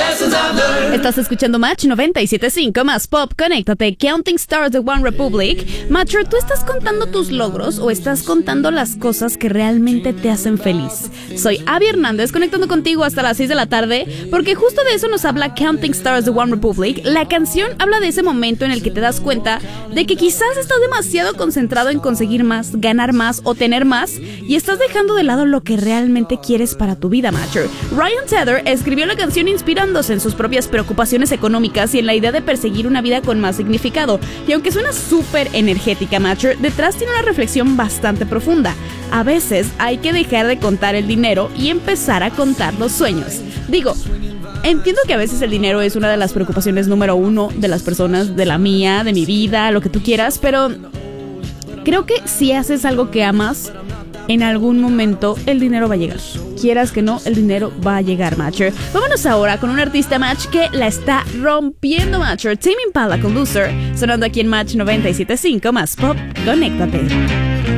Estás escuchando Match 97.5 más Pop. Conéctate. Counting Stars de One Republic. Matcher, ¿tú estás contando tus logros o estás contando las cosas que realmente te hacen feliz? Soy Abby Hernández, conectando contigo hasta las 6 de la tarde, porque justo de eso nos habla Counting Stars de One Republic. La canción habla de ese momento en el que te das cuenta de que quizás estás demasiado concentrado en conseguir más, ganar más o tener más, y estás dejando de lado lo que realmente quieres para tu vida, Matcher. Ryan Tedder escribió la canción inspirándose en sus propias preocupaciones económicas y en la idea de perseguir una vida con más significado. Y aunque suena súper energética, Matcher, detrás tiene una reflexión bastante profunda. A veces hay que dejar de contar el dinero y empezar a contar los sueños. Digo, entiendo que a veces el dinero es una de las preocupaciones número uno de las personas, de la mía, de mi vida, lo que tú quieras, pero creo que si haces algo que amas, en algún momento el dinero va a llegar. Quieras que no, el dinero va a llegar, Matcher. Vámonos ahora con un artista, Match, que la está rompiendo, Matcher. Tame Impala con Loser, sonando aquí en Match 97.5 más Pop. Conéctate.